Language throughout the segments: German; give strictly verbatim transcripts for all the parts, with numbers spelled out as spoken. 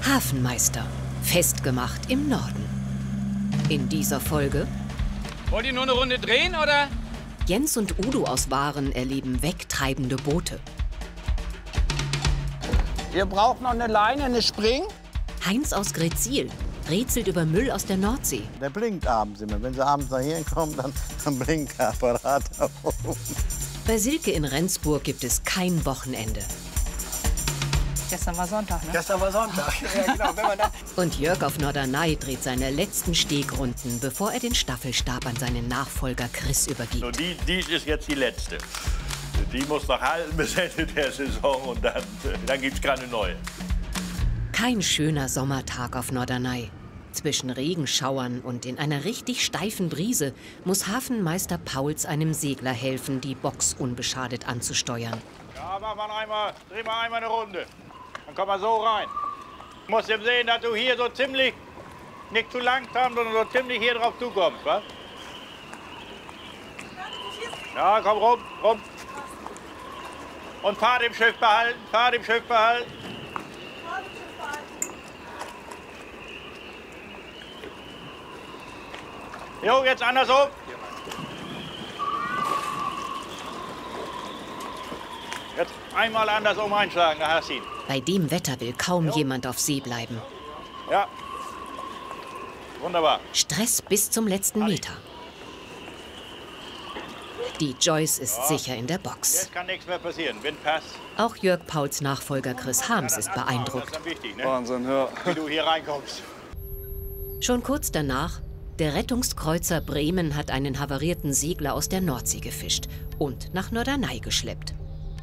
Hafenmeister, festgemacht im Norden. In dieser Folge... Wollt ihr nur eine Runde drehen, oder? Jens und Udo aus Waren erleben wegtreibende Boote. Wir brauchen noch eine Leine, eine Spring. Heinz aus Gretzil rätselt über Müll aus der Nordsee. Der blinkt abends immer. Wenn sie abends dahin kommen, dann, dann blinkt der Apparat auf. Bei Silke in Rendsburg gibt es kein Wochenende. Gestern war Sonntag, ne? Gestern war Sonntag. Ja, genau. Wenn man dann Und Jörg auf Norderney dreht seine letzten Stegrunden, bevor er den Staffelstab an seinen Nachfolger Chris übergibt. So, die, die ist jetzt die letzte. Die muss noch halten bis Ende der Saison und dann, dann gibt es keine neue. Kein schöner Sommertag auf Norderney. Zwischen Regenschauern und in einer richtig steifen Brise muss Hafenmeister Pauls einem Segler helfen, die Box unbeschadet anzusteuern. Ja, mach mal einmal, dreh mal einmal eine Runde. Dann komm mal so rein. Du musst eben sehen, dass du hier so ziemlich, nicht zu langsam, sondern so ziemlich hier drauf zukommst, was? Ja, komm rum, rum. Und Fahrt im Schiff behalten, Fahrt im Schiff behalten. Jo, jetzt andersrum. Jetzt einmal andersrum einschlagen, da hast du ihn. Bei dem Wetter will kaum jemand auf See bleiben. Ja. Wunderbar. Stress bis zum letzten Meter. Die Joyce ist Ja. sicher in der Box. Jetzt kann nichts mehr passieren. Wind passt. Auch Jörg Pauls Nachfolger Chris Harms ist beeindruckt. Das ist dann wichtig, ne? Wahnsinn, ja. Wie du hier reinkommst. Schon kurz danach, der Rettungskreuzer Bremen hat einen havarierten Segler aus der Nordsee gefischt und nach Norderney geschleppt.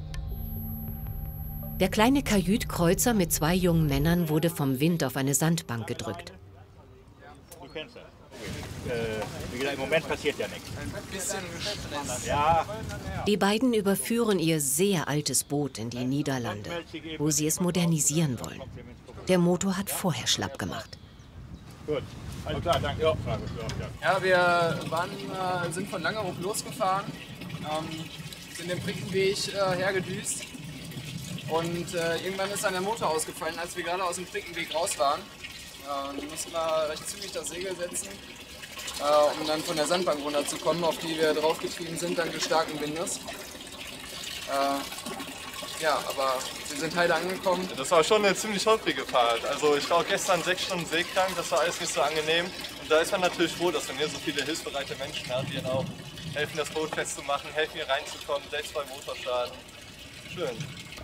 Der kleine Kajütkreuzer mit zwei jungen Männern wurde vom Wind auf eine Sandbank gedrückt. Du kennst das. Äh, wie gesagt, im Moment passiert ja nichts. Ein bisschen Stress. Ja, Die beiden überführen ihr sehr altes Boot in die Niederlande, wo sie es modernisieren wollen. Der Motor hat vorher schlapp gemacht. gut. Alles klar, danke. Ja. Ja, wir waren, äh, sind von Langerup losgefahren, ähm, sind den Brickenweg äh, hergedüst und äh, irgendwann ist dann der Motor ausgefallen, als wir gerade aus dem Brickenweg raus waren. Äh, dann mussten wir recht zügig das Segel setzen, äh, um dann von der Sandbank runterzukommen, auf die wir draufgetrieben sind, dann des starken Windes. Äh, ja, aber wir sind heile angekommen. Das war schon eine ziemlich holprige Fahrt. Also ich war auch gestern sechs Stunden seekrank, das war alles nicht so angenehm. Und da ist man natürlich froh, dass man hier so viele hilfsbereite Menschen hat, die dann auch helfen, das Boot festzumachen, helfen hier reinzukommen, selbst bei Motorschaden. Schön.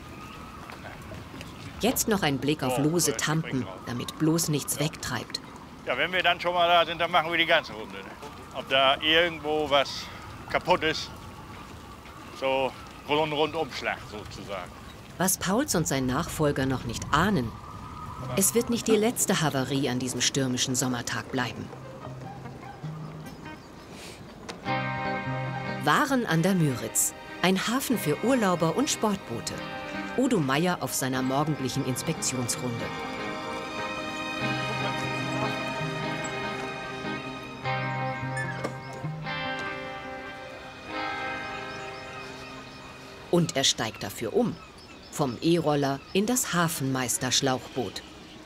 Jetzt noch ein Blick auf lose Tampen, damit bloß nichts wegtreibt. Ja, wenn wir dann schon mal da sind, dann machen wir die ganze Runde. Ne? Ob da irgendwo was kaputt ist, so rund Rundumschlag sozusagen. Was Pauls und sein Nachfolger noch nicht ahnen, es wird nicht die letzte Havarie an diesem stürmischen Sommertag bleiben. Waren an der Müritz, ein Hafen für Urlauber und Sportboote. Udo Meier auf seiner morgendlichen Inspektionsrunde. Und er steigt dafür um. Vom E-Roller in das Hafenmeister-Schlauchboot.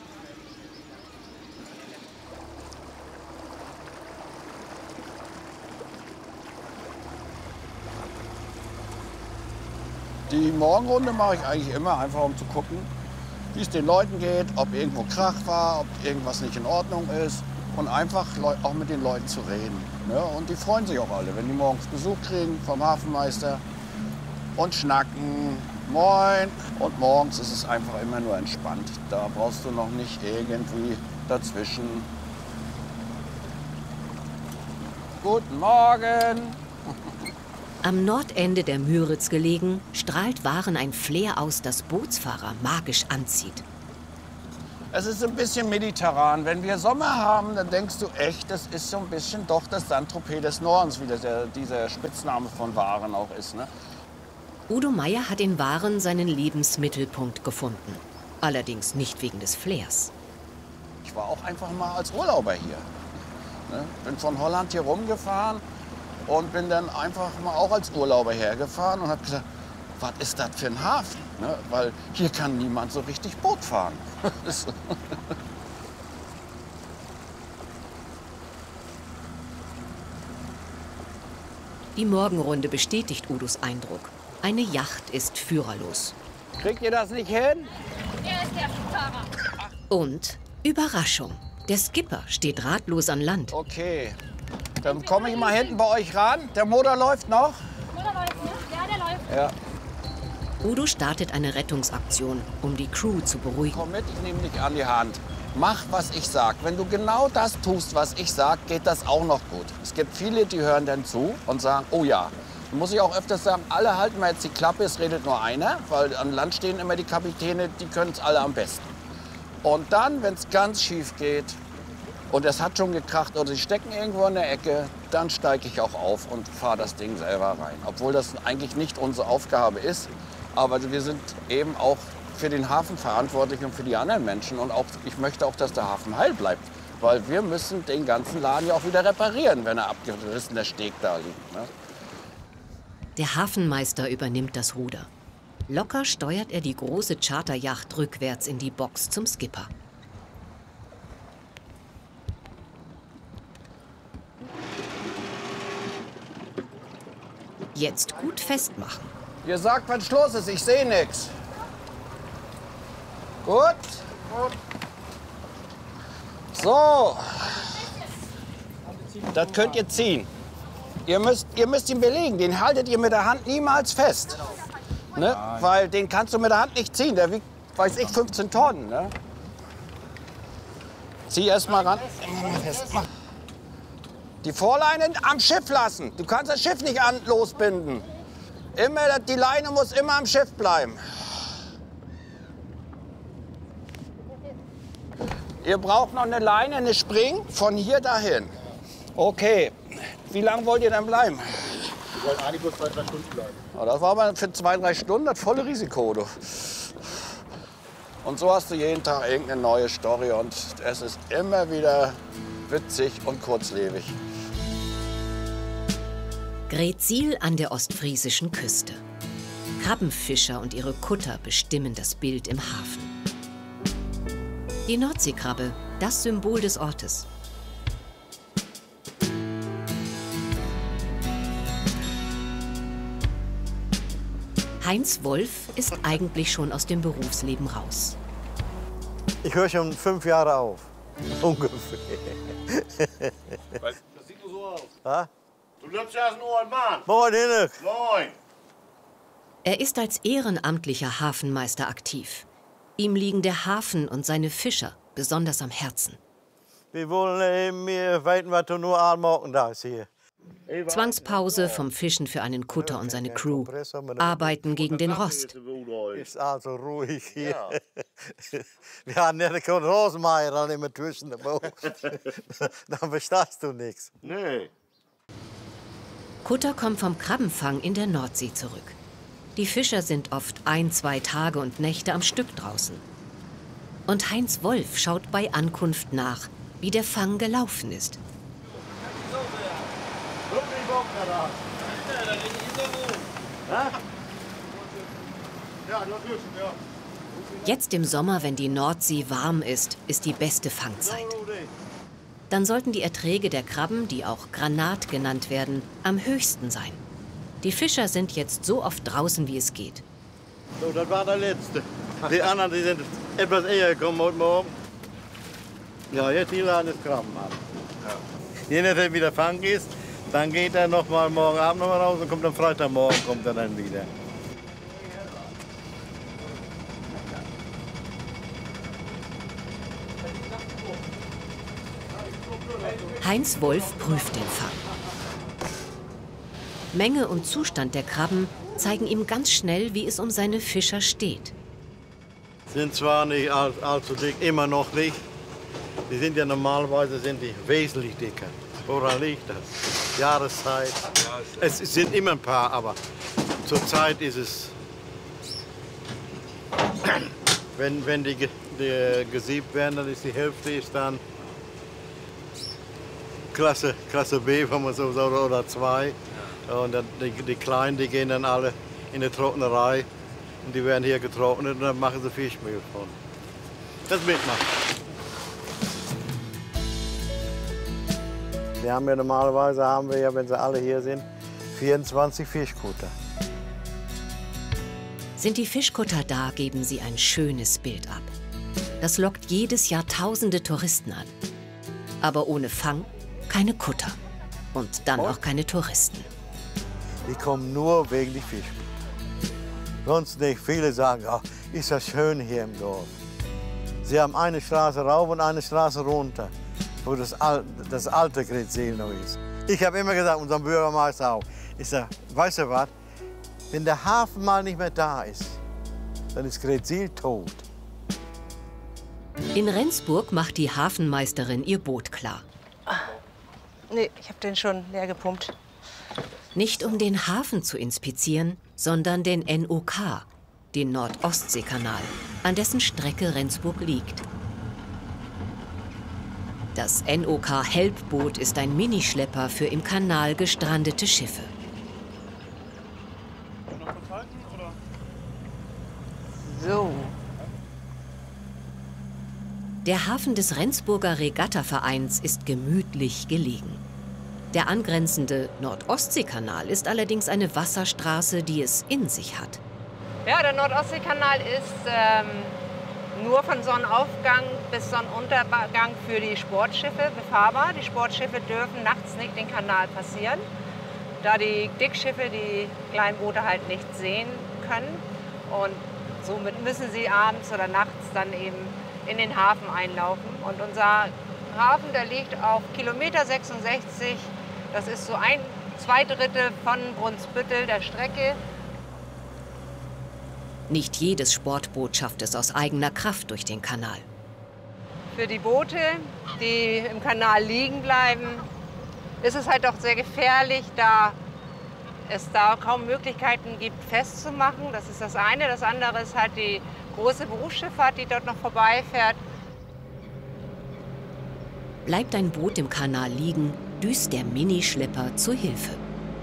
Die Morgenrunde mache ich eigentlich immer, einfach um zu gucken, wie es den Leuten geht, ob irgendwo Krach war, ob irgendwas nicht in Ordnung ist. Und einfach auch mit den Leuten zu reden. Ne? Und die freuen sich auch alle, wenn die morgens Besuch kriegen vom Hafenmeister und schnacken. Moin. Und morgens ist es einfach immer nur entspannt. Da brauchst du noch nicht irgendwie dazwischen. Guten Morgen. Am Nordende der Müritz gelegen, strahlt Waren ein Flair aus, das Bootsfahrer magisch anzieht. Es ist ein bisschen mediterran. Wenn wir Sommer haben, dann denkst du echt, das ist so ein bisschen doch das Saint-Tropez des Nordens, wie das der, dieser Spitzname von Waren auch ist. Ne? Udo Meier hat in Waren seinen Lebensmittelpunkt gefunden. Allerdings nicht wegen des Flairs. Ich war auch einfach mal als Urlauber hier. Ne? Bin von Holland hier rumgefahren und bin dann einfach mal auch als Urlauber hergefahren und habe gesagt, was ist das für ein Hafen? Ne? Weil hier kann niemand so richtig Boot fahren. Die Morgenrunde bestätigt Udos Eindruck. Eine Yacht ist führerlos. Kriegt ihr das nicht hin? Er ist der Fahrer. Und Überraschung. Der Skipper steht ratlos an Land. Okay, dann komme ich mal hinten bei euch ran. Der Motor läuft noch? Motor läuft, ne? Ja, der läuft. Ja. Udo startet eine Rettungsaktion, um die Crew zu beruhigen. Komm mit, ich nehme dich an die Hand. Mach, was ich sag. Wenn du genau das tust, was ich sag, geht das auch noch gut. Es gibt viele, die hören dann zu und sagen, oh ja. Da muss ich auch öfters sagen, alle halten mal jetzt die Klappe, es redet nur einer. Weil an Land stehen immer die Kapitäne, die können es alle am besten. Und dann, wenn es ganz schief geht und es hat schon gekracht oder sie stecken irgendwo in der Ecke, dann steige ich auch auf und fahre das Ding selber rein. Obwohl das eigentlich nicht unsere Aufgabe ist. Aber wir sind eben auch für den Hafen verantwortlich und für die anderen Menschen. Und auch, ich möchte auch, dass der Hafen heil bleibt. Weil wir müssen den ganzen Laden ja auch wieder reparieren, wenn er abgerissen der Steg da liegt. Ne? Der Hafenmeister übernimmt das Ruder. Locker steuert er die große Charterjacht rückwärts in die Box zum Skipper. Jetzt gut festmachen. Ihr sagt, wenn Schluss ist, ich sehe nichts. Gut. So. Das könnt ihr ziehen. Ihr müsst, ihr müsst ihn belegen. Den haltet ihr mit der Hand niemals fest. Ne? Weil den kannst du mit der Hand nicht ziehen. Der wiegt, weiß ich, fünfzehn Tonnen. Ne? Zieh erst mal ran. Die Vorleine am Schiff lassen. Du kannst das Schiff nicht an losbinden. Immer, die Leine muss immer am Schiff bleiben. Ihr braucht noch eine Leine, eine Spring von hier dahin. Okay. Wie lange wollt ihr denn bleiben? Wir wollen eigentlich nur zwei, drei Stunden bleiben. Ja, das war aber für zwei, drei Stunden das volle Risiko. Du. Und so hast du jeden Tag irgendeine neue Story und es ist immer wieder witzig und kurzlebig. Greetsiel an der ostfriesischen Küste. Krabbenfischer und ihre Kutter bestimmen das Bild im Hafen. Die Nordseekrabbe, das Symbol des Ortes. Heinz Wolf ist eigentlich schon aus dem Berufsleben raus. Ich höre schon fünf Jahre auf, ungefähr. Das sieht nur so aus. Ha? Du lebst ja als ein alter Mann. Moin, Hinek. Moin. Er ist als ehrenamtlicher Hafenmeister aktiv. Ihm liegen der Hafen und seine Fischer besonders am Herzen. Wir wollen mehr weiten, was du nur anmachen darfst hier. Zwangspause vom Fischen für einen Kutter und seine Crew. Arbeiten gegen den Rost. Ist also ruhig hier. Ja. Wir haben ja keinen Rosenmeier immer zwischen den Boot. Dann verstehst du nichts. Nee. Kutter kommt vom Krabbenfang in der Nordsee zurück. Die Fischer sind oft ein, zwei Tage und Nächte am Stück draußen. Und Heinz Wolf schaut bei Ankunft nach, wie der Fang gelaufen ist. Jetzt im Sommer, wenn die Nordsee warm ist, ist die beste Fangzeit. Dann sollten die Erträge der Krabben, die auch Granat genannt werden, am höchsten sein. Die Fischer sind jetzt so oft draußen, wie es geht. So, das war der letzte. Die anderen die sind etwas eher gekommen heute Morgen. Ja, jetzt die laden das Krabben an. Ja. Je nachdem, wie der Fang ist, dann geht er noch mal morgen Abend noch mal raus und kommt am Freitagmorgen kommt er dann wieder. Heinz Wolf prüft den Fang. Menge und Zustand der Krabben zeigen ihm ganz schnell, wie es um seine Fischer steht. Sind zwar nicht all, allzu dick, immer noch nicht. Die sind ja normalerweise sind die wesentlich dicker. Woran liegt das? Jahreszeit. Es sind immer ein paar, aber zurzeit ist es, wenn, wenn die, die gesiebt werden, dann ist die Hälfte ist dann Klasse, Klasse B, wenn man so sagt, oder zwei. Und dann die, die Kleinen, die gehen dann alle in die Trocknerei Und die werden hier getrocknet und dann machen sie Fischmehl von. Das mitmachen. Wir haben ja normalerweise, haben wir ja, wenn sie alle hier sind, vierundzwanzig Fischkutter. Sind die Fischkutter da, geben sie ein schönes Bild ab. Das lockt jedes Jahr tausende Touristen an. Aber ohne Fang keine Kutter. Und dann auch keine Touristen. Die kommen nur wegen die Fischkutter. Sonst nicht. Viele sagen, ach, ist das schön hier im Dorf. Sie haben eine Straße rauf und eine Straße runter, wo das, Al das alte Greetsiel noch ist. Ich habe immer gesagt, unserem Bürgermeister auch, ich sage, weißt du was, wenn der Hafen mal nicht mehr da ist, dann ist Greetsiel tot. In Rendsburg macht die Hafenmeisterin ihr Boot klar. Nee, ich habe den schon leer gepumpt. Nicht um den Hafen zu inspizieren, sondern den N O K, den Nord-Ostsee-Kanal, an dessen Strecke Rendsburg liegt. Das N O K-Helpboot ist ein Minischlepper für im Kanal gestrandete Schiffe. So. Der Hafen des Rendsburger Regattavereins ist gemütlich gelegen. Der angrenzende Nord-Ostsee-Kanal ist allerdings eine Wasserstraße, die es in sich hat. Ja, der Nord-Ostsee-Kanal ist ähm, nur von Sonnenaufgang bis Sonnenuntergang für die Sportschiffe befahrbar. Die Sportschiffe dürfen nachts nicht den Kanal passieren, da die Dickschiffe die kleinen Boote halt nicht sehen können. Und somit müssen sie abends oder nachts dann eben in den Hafen einlaufen. Und unser Hafen, der liegt auf Kilometer sechsundsechzig. Das ist so ein, zwei Drittel von Brunsbüttel der Strecke. Nicht jedes Sportboot schafft es aus eigener Kraft durch den Kanal. Für die Boote, die im Kanal liegen bleiben, ist es halt auch sehr gefährlich, da es da kaum Möglichkeiten gibt, festzumachen. Das ist das eine. Das andere ist halt die große Berufsschifffahrt, die dort noch vorbeifährt. Bleibt ein Boot im Kanal liegen, düst der Minischlepper zu Hilfe.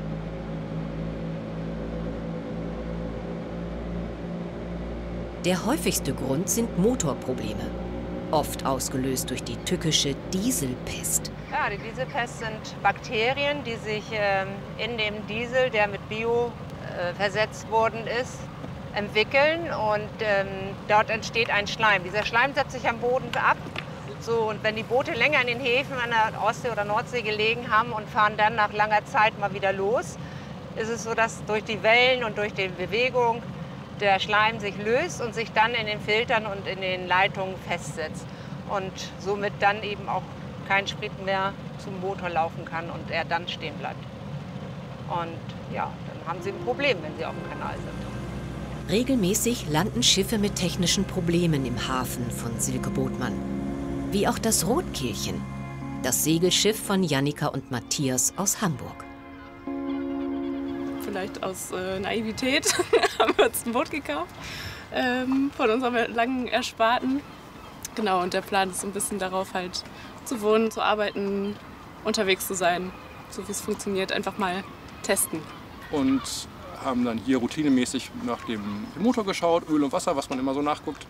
Der häufigste Grund sind Motorprobleme, oft ausgelöst durch die tückische Dieselpest. Ja, die Dieselpest sind Bakterien, die sich ähm, in dem Diesel, der mit Bio äh, versetzt worden ist, entwickeln und ähm, dort entsteht ein Schleim. Dieser Schleim setzt sich am Boden ab. So, und wenn die Boote länger in den Häfen an der Ostsee oder Nordsee gelegen haben und fahren dann nach langer Zeit mal wieder los, ist es so, dass durch die Wellen und durch die Bewegung der Schleim sich löst und sich dann in den Filtern und in den Leitungen festsetzt. Und somit dann eben auch kein Sprit mehr zum Motor laufen kann und er dann stehen bleibt. Und ja, dann haben sie ein Problem, wenn sie auf dem Kanal sind. Regelmäßig landen Schiffe mit technischen Problemen im Hafen von Silke-Bothmann. Wie auch das Rotkehlchen, das Segelschiff von Jannika und Matthias aus Hamburg. Vielleicht aus äh, Naivität haben wir uns ein Boot gekauft, ähm, von unserem langen Ersparten. Genau, und der Plan ist so ein bisschen darauf, halt zu wohnen, zu arbeiten, unterwegs zu sein, so wie es funktioniert, einfach mal testen. Und haben dann hier routinemäßig nach dem Motor geschaut, Öl und Wasser, was man immer so nachguckt.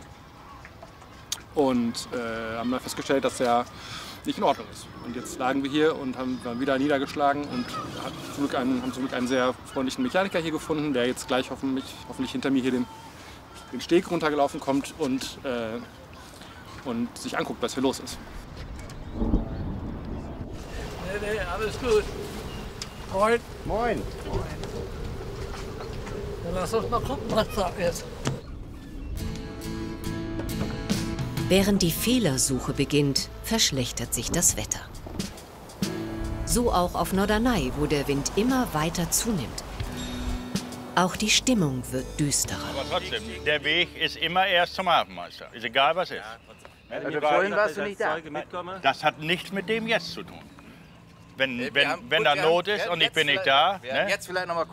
Und äh, haben dann festgestellt, dass der nicht in Ordnung ist. Und jetzt lagen wir hier und haben waren wieder niedergeschlagen und hat zum Glück einen, haben zum Glück einen sehr freundlichen Mechaniker hier gefunden, der jetzt gleich hoffentlich, hoffentlich hinter mir hier den, den Steg runtergelaufen kommt und, äh, und sich anguckt, was hier los ist. Nee, nee, alles gut. Moin. Moin. Dann lass uns mal gucken, was da ist. Während die Fehlersuche beginnt, verschlechtert sich das Wetter. So auch auf Norderney, wo der Wind immer weiter zunimmt. Auch die Stimmung wird düsterer. Aber trotzdem, der Weg ist immer erst zum Hafenmeister. Ist egal, was ist. Also vorhin warst du nicht da. Das hat nichts mit dem jetzt zu tun. Wenn, Wir wenn, haben- wenn gut, da wir Not haben- ist wir und ich jetzt bin nicht vielleicht- da, wir ne? haben jetzt vielleicht noch mal